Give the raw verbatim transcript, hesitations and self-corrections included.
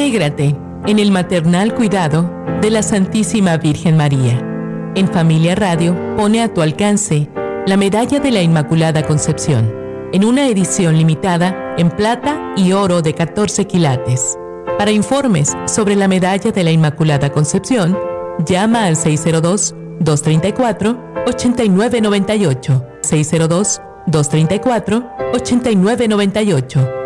Alégrate en el maternal cuidado de la Santísima Virgen María. En Familia Radio pone a tu alcance la Medalla de la Inmaculada Concepción, en una edición limitada en plata y oro de catorce quilates. Para informes sobre la Medalla de la Inmaculada Concepción, llama al seis cero dos, dos tres cuatro, ocho nueve nueve ocho, seis cero dos, dos tres cuatro, ocho nueve nueve ocho